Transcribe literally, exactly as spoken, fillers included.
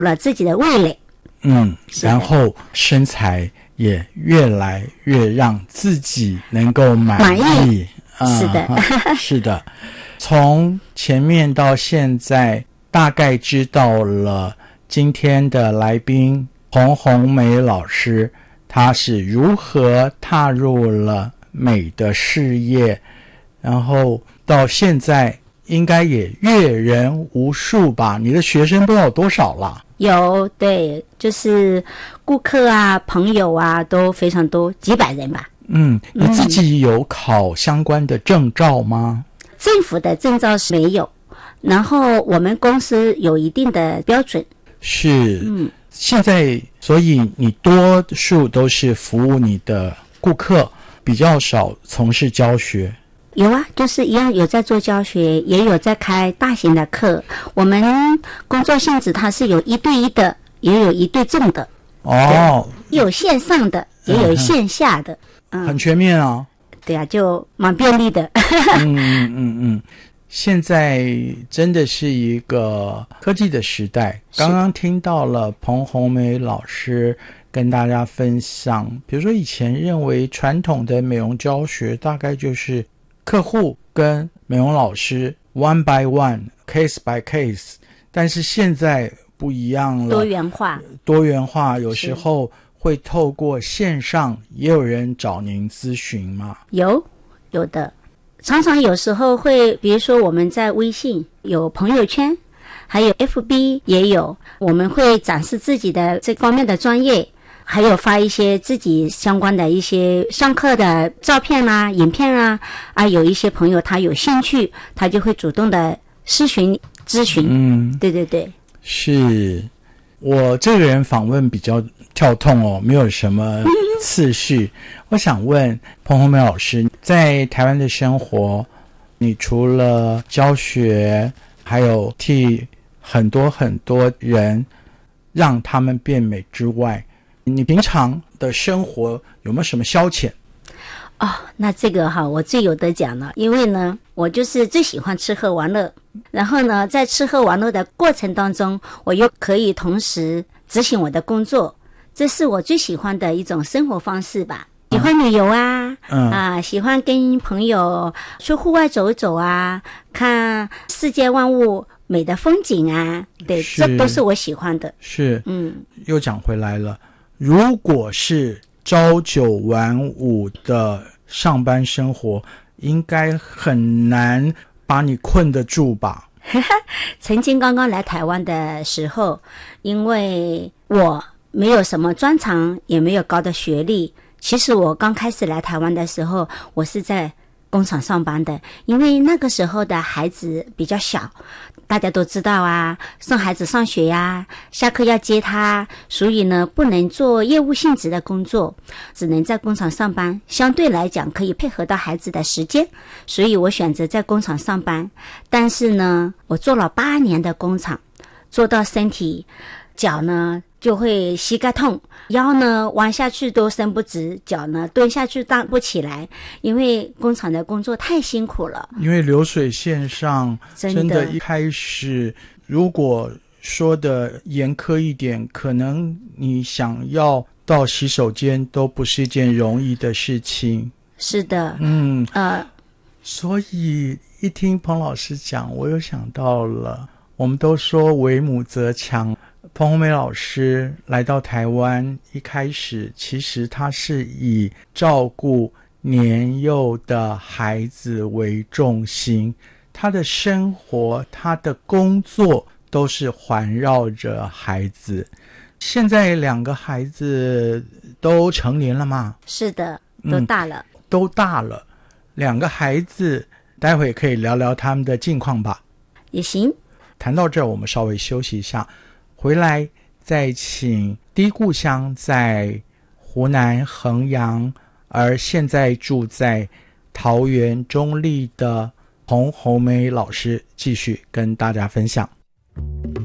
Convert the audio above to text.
了自己的味蕾。 嗯，然后身材也越来越让自己能够满意。 满意，嗯、是的， 是的。从前面到现在，大概知道了今天的来宾彭红梅老师，她是如何踏入了美的事业，然后到现在应该也阅人无数吧？你的学生都有多少啦？ 有，对，就是顾客啊、朋友啊都非常多，几百人吧。 嗯，你自己有考相关的证照吗？ 嗯、政府的证照是没有，然后我们公司有一定的标准。 是，嗯，现在所以你多数都是服务你的顾客，比较少从事教学。 有啊，就是一样有在做教学，也有在开大型的课。我们工作性质它是有一对一的，也有一对正的。 哦， 有线上的，也有线下的， 嗯，很全面啊。 对啊，就蛮便利的。 嗯嗯嗯嗯，现在真的是一个科技的时代。刚刚听到了彭红梅老师跟大家分享，比如说以前认为传统的美容教学大概就是客户跟美容老师 one by one case by case， 但是现在不一样了， 多元化多元化有时候会透过线上也有人找您咨询吗？ 有有的，常常有时候会，比如说我们在微信有朋友圈，还有 F B 也有，我们会展示自己的这方面的专业，还有发一些自己相关的一些上课的照片啊、影片啊，啊，有一些朋友他有兴趣，他就会主动的咨询咨询。嗯，对对对， 是我这个人访问比较跳痛哦，没有什么次序。我想问彭红梅老师，在台湾的生活，你除了教学，还有替很多很多人让他们变美之外，你平常的生活有没有什么消遣？ 哦，那这个哈，我最有得讲了，因为呢，我就是最喜欢吃喝玩乐，然后呢，在吃喝玩乐的过程当中，我又可以同时执行我的工作，这是我最喜欢的一种生活方式吧。喜欢旅游啊，嗯、啊，喜欢跟朋友去户外走一走啊，看世界万物美的风景啊，对，这都是我喜欢的。 是，嗯，又讲回来了，如果是朝九晚五的上班生活，应该很难把你困得住吧？ 曾经刚刚来台湾的时候，因为我没有什么专长，也没有高的学历。其实我刚开始来台湾的时候，我是在工厂上班的，因为那个时候的孩子比较小，大家都知道啊，送孩子上学呀，下课要接他，所以呢，不能做业务性质的工作，只能在工厂上班，相对来讲可以配合到孩子的时间，所以我选择在工厂上班。但是呢，我做了八年的工厂，做到身体脚呢就会膝盖痛，腰呢弯下去都伸不直，脚呢蹲下去荡不起来，因为工厂的工作太辛苦了。 因为流水线上真 的, 真的一开始如果说的严苛一点，可能你想要到洗手间都不是一件容易的事情。 是的， 嗯呃，所以一听彭老师讲，我又想到了，我们都说为母则强，彭红梅老师来到台湾，一开始其实她是以照顾年幼的孩子为重心，她的生活，她的工作都是环绕着孩子。现在两个孩子都成年了吗？ 是的，都大了、嗯、 都大了。两个孩子待会可以聊聊他们的近况吧。 也行。 谈到这儿，我们稍微休息一下，回来再请低故乡在湖南衡阳，而现在住在桃园中坜的彭红梅老师继续跟大家分享。